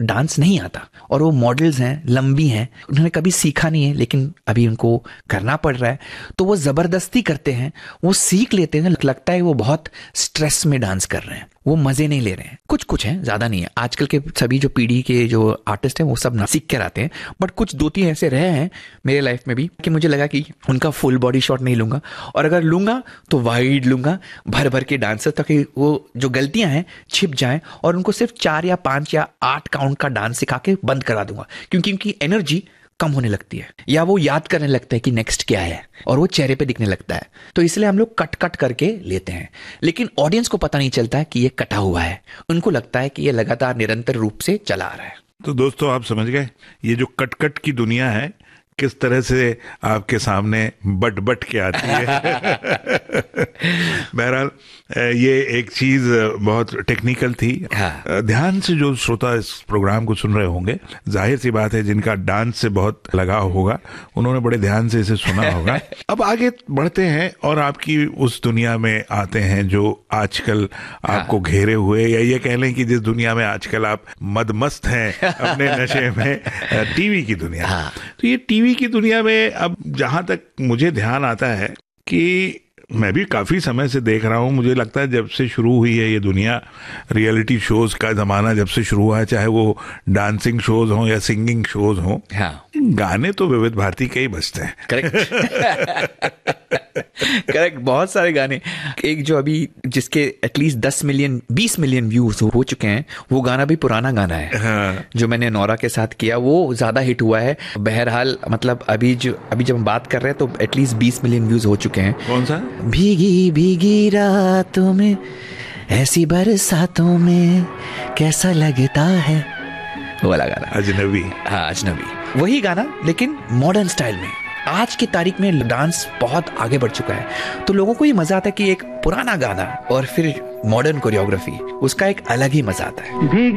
Dance नहीं आता और वो मॉडल्स हैं, लंबी हैं, उन्होंने कभी सीखा नहीं है लेकिन अभी उनको करना पड़ रहा है, तो वो जबरदस्ती करते हैं, वो सीख लेते हैं, लगता है वो बहुत स्ट्रेस में डांस कर रहे हैं, वो मजे नहीं ले रहे हैं। कुछ कुछ हैं, ज्यादा नहीं है। आजकल के सभी जो पीढ़ी के जो आर्टिस्ट हैं वो सब ना सीख कर आते हैं, बट कुछ 2-3 ऐसे रहे हैं मेरे लाइफ में भी कि मुझे लगा कि उनका फुल बॉडी शॉट नहीं लूंगा, और अगर लूंगा तो वाइड लूंगा, भर भर के डांसर, ताकि वो जो गलतियां हैं छिप जाएं और उनको सिर्फ 4 या 5 या 8 काउंट का डांस सिखा के बंद करा दूंगा, क्योंकि उनकी एनर्जी कम होने लगती है या वो याद करने लगता है कि नेक्स्ट क्या है और वो चेहरे पे दिखने लगता है। तो इसलिए हम लोग कट कट करके लेते हैं, लेकिन ऑडियंस को पता नहीं चलता है कि ये कटा हुआ है, उनको लगता है कि ये लगातार निरंतर रूप से चला आ रहा है। तो दोस्तों आप समझ गए ये जो कट कट की दुनिया है किस तरह से आपके सामने बट बट के आती है। बहरहाल ये एक चीज बहुत टेक्निकल थी। हाँ। ध्यान से जो श्रोता इस प्रोग्राम को सुन रहे होंगे, जाहिर सी बात है जिनका डांस से बहुत लगाव होगा उन्होंने बड़े ध्यान से इसे सुना होगा। अब आगे बढ़ते हैं और आपकी उस दुनिया में आते हैं जो आजकल आपको घेरे हुए, या ये कह लें कि जिस दुनिया में आजकल आप मदमस्त हैं अपने नशे में, टीवी की दुनिया। हाँ। तो ये टीवी की दुनिया में अब जहां तक मुझे ध्यान आता है कि मैं भी काफी समय से देख रहा हूं, मुझे लगता है जब से शुरू हुई है ये दुनिया, रियलिटी शोज का जमाना जब से शुरू हुआ है, चाहे वो डांसिंग शोज हों या सिंगिंग शोज हों, हाँ। गाने तो विविध भारती के ही बजते हैं। करेक्ट। करेक्ट, बहुत सारे गाने। एक जो अभी जिसके एटलीस्ट 20 मिलियन व्यूज हो चुके हैं, वो गाना भी पुराना गाना है। हाँ। जो मैंने नौरा के साथ किया वो ज्यादा हिट हुआ है। बहरहाल मतलब अभी जब हम बात कर रहे हैं तो एटलीस्ट 20 मिलियन व्यूज हो चुके हैं। कौन सा? भीगी भीगी रातों में, ऐसी बरसातों में कैसा लगता है, वो वाला गाना। अजनबी। हाँ, अजनबी, वही गाना लेकिन मॉडर्न स्टाइल में। आज की तारीख में डांस बहुत आगे बढ़ चुका है, तो लोगों को ये मजा आता है कि एक पुराना गाना और फिर मॉडर्न कोरियोग्राफी, उसका एक अलग ही मजा आता है।